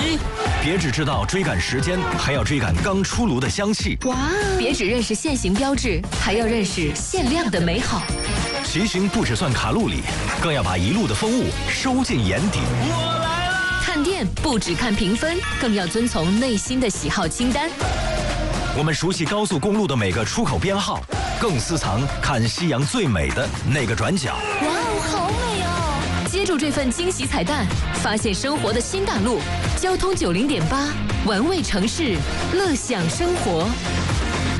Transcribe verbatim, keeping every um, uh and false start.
机。别只知道追赶时间，还要追赶刚出炉的香气。 哇！别只认识限行标志，还要认识限量的美好。 骑行不只算卡路里，更要把一路的风物收进眼底。 我来啦！ 看店不只看评分，更要遵从内心的喜好清单。 我们熟悉高速公路的每个出口编号，更私藏看夕阳最美的那个转角。 哇哦，好美哦！接住这份惊喜彩蛋，发现生活的新大陆。交通九零点八，玩味城市，乐享生活。